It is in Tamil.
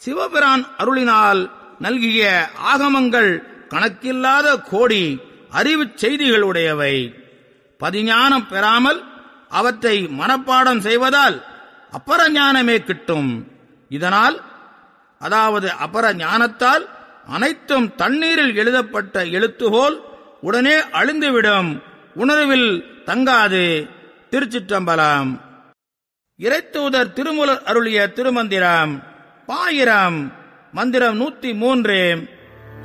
சிவபிரான் அருளினால் நல்கிய ஆகமங்கள் கணக்கில்லாத கோடி அறிவுச் செய்திகள் உடையவை. பதிஞானம் பெறாமல் அவற்றை மனப்பாடம் செய்வதால் அப்பர ஞானமே கிட்டும். இதனால், அதாவது அபர ஞானத்தால், அனைத்தும் தண்ணீரில் எழுதப்பட்ட எழுத்துகோல் உடனே அழிந்துவிடும், உணர்வில் தங்காது. திருச்சிற்றம்பலம். இறைத்தூதர் திருமூலர் அருளிய திருமந்திரம் பாயிரம். மந்திரம் 103.